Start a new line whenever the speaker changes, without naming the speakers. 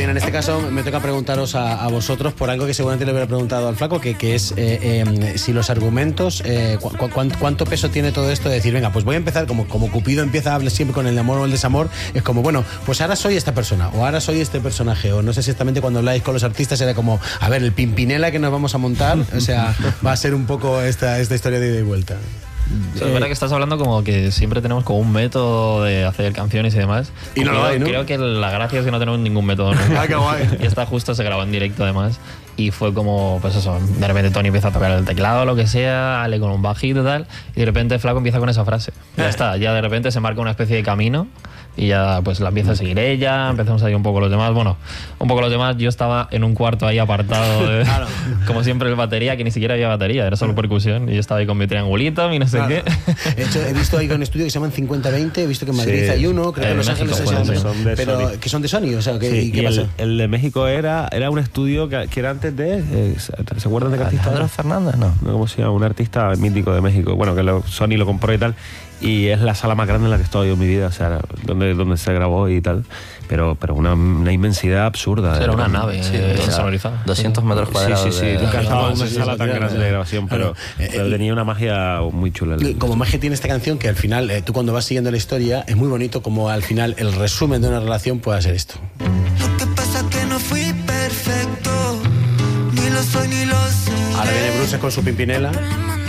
Mira, en este caso me toca preguntaros a vosotros por algo que seguramente le hubiera preguntado al flaco, que es si los argumentos, cuánto peso tiene todo esto de decir, venga, pues voy a empezar como Cupido empieza a hablar siempre con el amor o el desamor, es como, bueno, pues ahora soy esta persona, o ahora soy este personaje, o no sé exactamente cuando habláis con los artistas era como, a ver, el Pimpinela que nos vamos a montar, o sea, va a ser un poco esta historia de ida y vuelta.
Sí, es verdad que estás hablando como que siempre tenemos como un método de hacer canciones y demás.
Y no lo hay, ¿no?
Creo que la gracia es que no tenemos ningún método nunca.
Ah, qué guay.
Y esta justo se grabó en directo además. Y fue como, pues eso, de repente Tony empieza a tocar el teclado o lo que sea, Ale con un bajito y tal, y de repente Flaco empieza con esa frase. Y ya está, ya de repente se marca una especie de camino y ya pues la empieza a seguir ella, empezamos a ir un poco los demás. Bueno, un poco los demás, yo estaba en un cuarto ahí apartado, claro. Como siempre el batería, que ni siquiera había batería, era solo percusión, y yo estaba ahí con mi triangulito y no sé qué.
De hecho, he visto ahí un estudio que se llaman 50-20, he visto que en Madrid hay uno, creo que en Los Ángeles
son
que son de Sony, o sea, ¿qué pasa?
El de México era un estudio que era antes de... ¿Se acuerdan de qué artista?
¿Alejandro Fernández? No.
¿Cómo se llama? Un artista mítico de México. Bueno, que Sony lo compró y tal. Y es la sala más grande en la que estoy yo en mi vida, o sea, donde se grabó y tal. Pero una inmensidad absurda.
Era una nave sonorizada.
200 metros cuadrados.
Sí. Nunca he estado en una sala tan grande de grabación, pero tenía una magia muy chula.
Como magia tiene esta canción que al final, tú cuando vas siguiendo la historia, es muy bonito como al final el resumen de una relación pueda ser esto.
Lo que pasa que no fui perfecto, ni lo soy ni lo sé.
Ahora viene Bruce con su Pimpinela.